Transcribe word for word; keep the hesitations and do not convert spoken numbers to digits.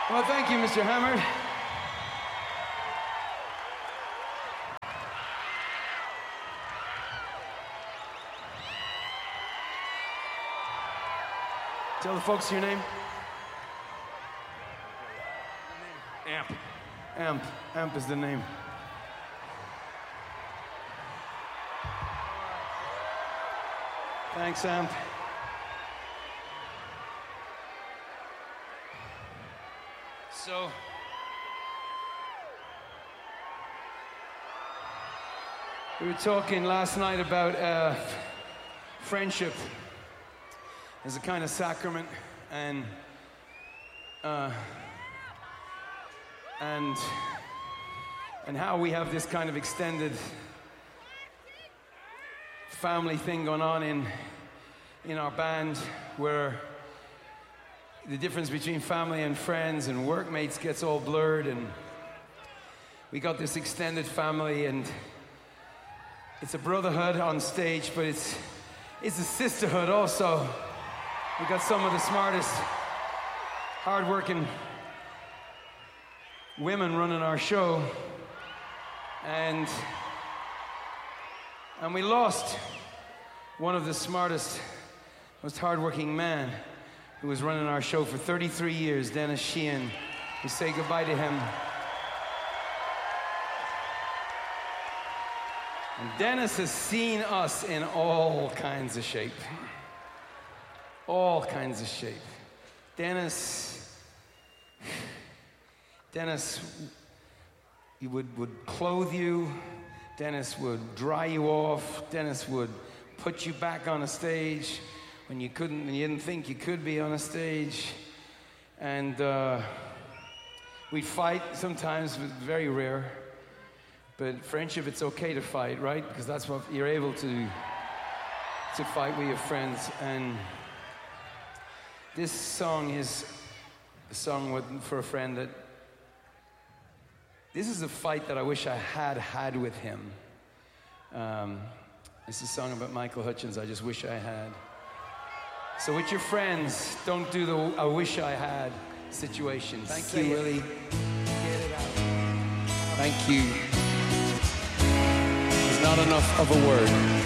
Well, thank you, Mister Hammond. Tell the folks your name. Amp. Amp. Amp is the name. Thanks, Amp. So, we were talking last night about uh, friendship as a kind of sacrament, and uh, and and how we have this kind of extended family thing going on in in our band, where the difference between family and friends and workmates gets all blurred, and we got this extended family, and it's a brotherhood on stage, but it's it's a sisterhood also. We got some of the smartest, hard-working women running our show, and and we lost one of the smartest, most hard-working men who was running our show for thirty-three years, Dennis Sheehan. We say goodbye to him. And Dennis has seen us in all kinds of shape. All kinds of shape. Dennis, Dennis, he would, would clothe you. Dennis would dry you off. Dennis would put you back on a stage when you couldn't, and you didn't think you could be on a stage. And uh, we'd fight sometimes, but very rare. But friendship, it's okay to fight, right? Because that's what you're able to to fight with your friends. And this song is a song with, for a friend that, this is a fight that I wish I had had with him. Um, it's a song about Michael Hutchence, I just wish I had. So with your friends, don't do the I wish I had situation. Thank Say you, Willie. Get it out. Thank you. It's not enough of a word.